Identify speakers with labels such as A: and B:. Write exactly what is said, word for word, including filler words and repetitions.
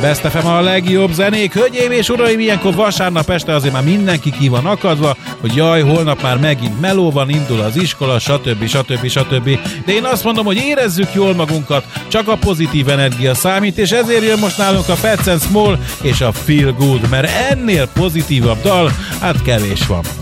A: Best ef em a legjobb zenék. Hölgyeim és uraim, ilyenkor vasárnap este azért már mindenki ki van akadva, hogy jaj, holnap már megint meló van, indul az iskola, stb. stb. stb. De én azt mondom, hogy érezzük jól magunkat, csak a pozitív energia számít, és ezért jön most nálunk a Fats and Small és a Feel Good, mert ennél pozitívabb dal, hát kevés van.